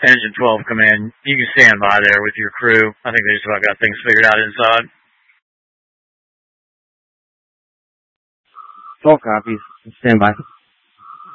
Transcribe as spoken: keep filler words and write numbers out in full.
Engine twelve come in. You can stand by there with your crew. I think they just about got things figured out inside. All copies. Stand by.